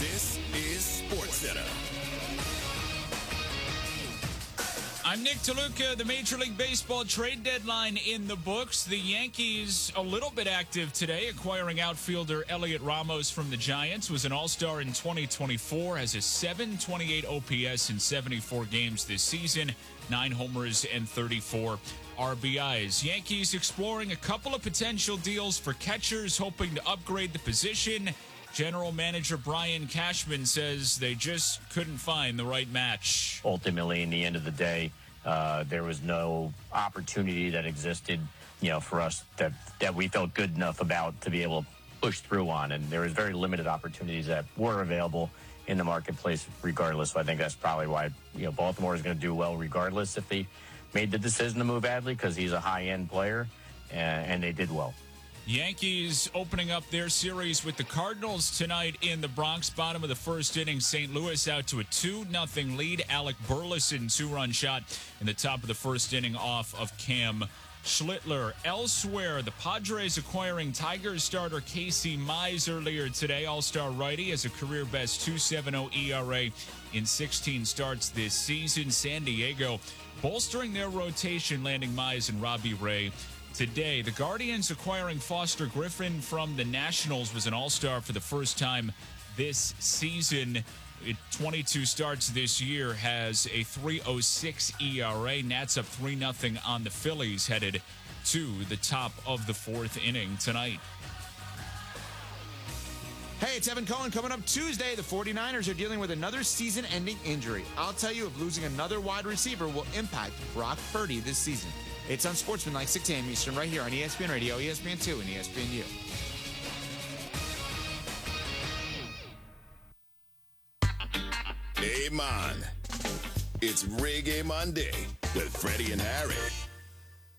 This is SportsCenter. I'm Nick DeLuca. The Major League Baseball trade deadline in the books. The Yankees a little bit active today, acquiring outfielder Elliot Ramos from the Giants. Was an all-star in 2024, has a .728 OPS in 74 games this season, 9 homers and 34 RBIs. Yankees exploring a couple of potential deals for catchers, hoping to upgrade the position. General Manager Brian Cashman says they just couldn't find the right match. Ultimately, in the end of the day, there was no opportunity that existed, for us that we felt good enough about to be able to push through on. And there was very limited opportunities that were available in the marketplace regardless. So I think that's probably why, Baltimore is going to do well regardless if they made the decision to move Adley, because he's a high-end player, and they did well. Yankees opening up their series with the Cardinals tonight in the Bronx. Bottom of the first inning, St. Louis out to a 2-0 lead. Alec Burleson, 2-run shot in the top of the first inning off of Cam Schlittler. Elsewhere, the Padres acquiring Tigers starter Casey Mize earlier today. All-star righty has a career-best .270 ERA in 16 starts this season. San Diego bolstering their rotation, landing Mize and Robbie Ray today. The Guardians acquiring Foster Griffin from the Nationals, was an all-star for the first time this season. 22 starts this year, has a .306 ERA. Nats up 3-0 on the Phillies, headed to the top of the fourth inning tonight. Hey, it's Evan Cohen. Coming up Tuesday, the 49ers are dealing with another season-ending injury. I'll tell you if losing another wide receiver will impact Brock Purdy this season. It's on Sportsman 6 a.m. Eastern, right here on ESPN Radio, ESPN2, and ESPNU. Hey, man. It's Reggae Monday with Freddie and Harry.